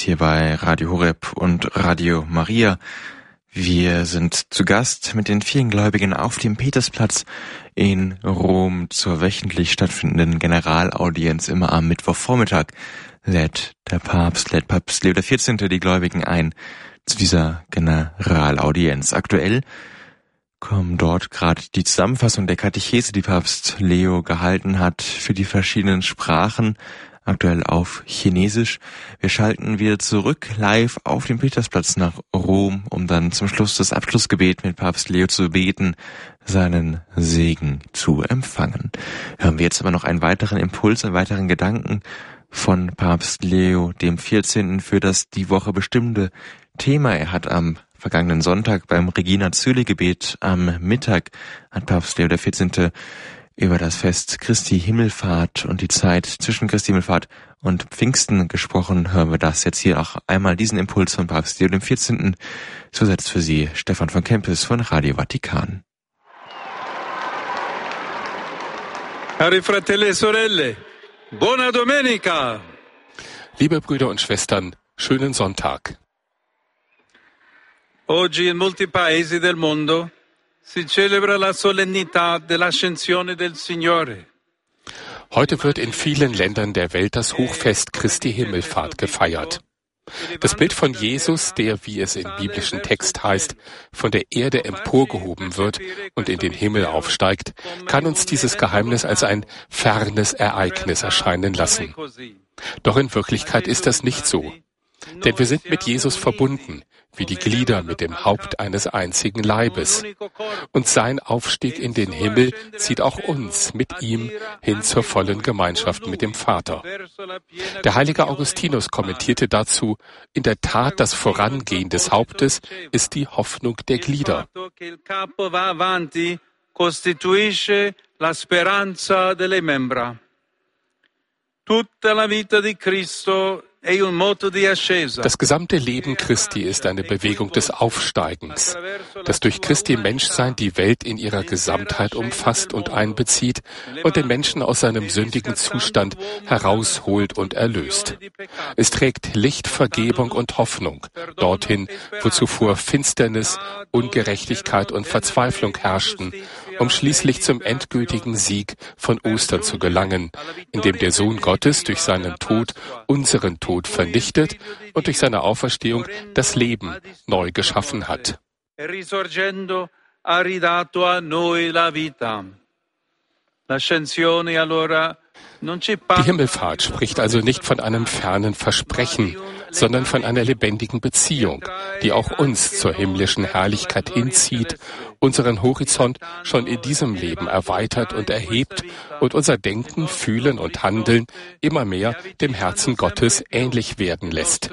hier bei Radio Horeb und Radio Maria. Wir sind zu Gast mit den vielen Gläubigen auf dem Petersplatz in Rom zur wöchentlich stattfindenden Generalaudienz. Immer am Mittwochvormittag lädt Papst Leo XIV. Die Gläubigen ein zu dieser Generalaudienz. Aktuell kommen dort gerade die Zusammenfassung der Katechese, die Papst Leo gehalten hat, für die verschiedenen Sprachen, aktuell auf Chinesisch. Wir schalten wieder zurück live auf dem Petersplatz nach Rom, um dann zum Schluss das Abschlussgebet mit Papst Leo zu beten, seinen Segen zu empfangen. Hören wir jetzt aber noch einen weiteren Impuls, einen weiteren Gedanken von Papst Leo dem 14. für das die Woche bestimmte Thema. Er hat am vergangenen Sonntag beim Regina Coeli-Gebet am Mittag hat Papst Leo XIV. Über das Fest Christi Himmelfahrt und die Zeit zwischen Christi Himmelfahrt und Pfingsten gesprochen. Hören wir das jetzt hier auch einmal, diesen Impuls von Papst Leo XIV. Zusetzt für Sie Stefan von Kempis von Radio Vatikan. Cari fratelli e sorelle, buona domenica! Liebe Brüder und Schwestern, schönen Sonntag. Oggi in molti paesi del mondo si celebra la solennità dell'ascensione del Signore. Heute wird in vielen Ländern der Welt das Hochfest Christi Himmelfahrt gefeiert. Das Bild von Jesus, der, wie es im biblischen Text heißt, von der Erde emporgehoben wird und in den Himmel aufsteigt, kann uns dieses Geheimnis als ein fernes Ereignis erscheinen lassen. Doch in Wirklichkeit ist das nicht so. Denn wir sind mit Jesus verbunden, wie die Glieder mit dem Haupt eines einzigen Leibes. Und sein Aufstieg in den Himmel zieht auch uns mit ihm hin zur vollen Gemeinschaft mit dem Vater. Der heilige Augustinus kommentierte dazu: In der Tat, das Vorangehen des Hauptes ist die Hoffnung der Glieder. Tutta la vita di Cristo. Das gesamte Leben Christi ist eine Bewegung des Aufsteigens, das durch Christi Menschsein die Welt in ihrer Gesamtheit umfasst und einbezieht und den Menschen aus seinem sündigen Zustand herausholt und erlöst. Es trägt Licht, Vergebung und Hoffnung dorthin, wo zuvor Finsternis, Ungerechtigkeit und Verzweiflung herrschten, um schließlich zum endgültigen Sieg von Ostern zu gelangen, indem der Sohn Gottes durch seinen Tod unseren Tod vernichtet und durch seine Auferstehung das Leben neu geschaffen hat. Die Himmelfahrt spricht also nicht von einem fernen Versprechen, sondern von einer lebendigen Beziehung, die auch uns zur himmlischen Herrlichkeit hinzieht, unseren Horizont schon in diesem Leben erweitert und erhebt und unser Denken, Fühlen und Handeln immer mehr dem Herzen Gottes ähnlich werden lässt.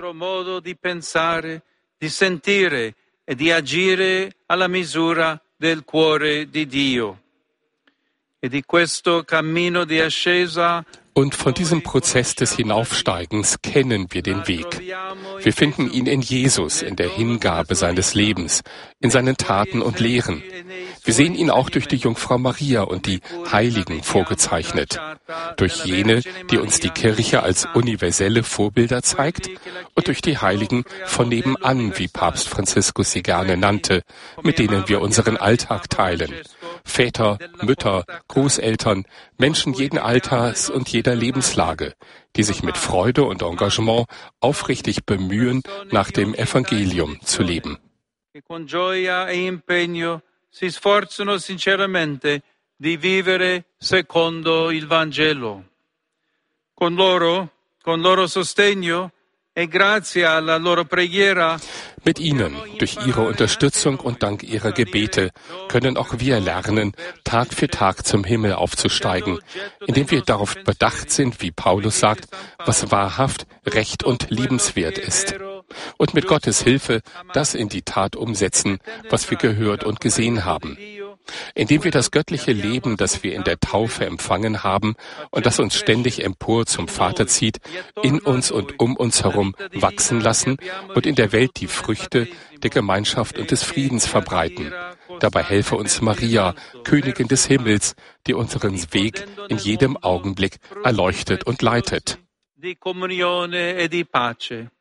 Und von diesem Prozess des Hinaufsteigens kennen wir den Weg. Wir finden ihn in Jesus, in der Hingabe seines Lebens, in seinen Taten und Lehren. Wir sehen ihn auch durch die Jungfrau Maria und die Heiligen vorgezeichnet, durch jene, die uns die Kirche als universelle Vorbilder zeigt, und durch die Heiligen von nebenan, wie Papst Franziskus sie gerne nannte, mit denen wir unseren Alltag teilen. Väter, Mütter, Großeltern, Menschen jeden Alters und jeder Lebenslage, die sich mit Freude und Engagement aufrichtig bemühen, nach dem Evangelium zu leben. Con gioia e impegno si sforzano sinceramente di vivere secondo il Vangelo. Con loro sostegno e grazie alla loro preghiera. Mit ihnen, durch ihre Unterstützung und dank ihrer Gebete, können auch wir lernen, Tag für Tag zum Himmel aufzusteigen, indem wir darauf bedacht sind, wie Paulus sagt, was wahrhaft, recht und liebenswert ist. Und mit Gottes Hilfe das in die Tat umsetzen, was wir gehört und gesehen haben. Indem wir das göttliche Leben, das wir in der Taufe empfangen haben und das uns ständig empor zum Vater zieht, in uns und um uns herum wachsen lassen und in der Welt die Früchte der Gemeinschaft und des Friedens verbreiten. Dabei helfe uns Maria, Königin des Himmels, die unseren Weg in jedem Augenblick erleuchtet und leitet. Di comunione e di pace.